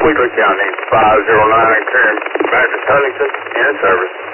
Wheeler County, 509 Karen Mattress Huntington, in service.